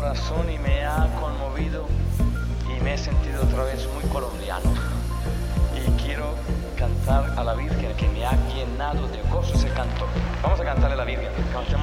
corazón y me ha conmovido y me he sentido otra vez muy colombiano. Y quiero cantar a la Virgen que me ha llenado de gozo ese canto. Vamos a cantarle a la Virgen. Cantemos.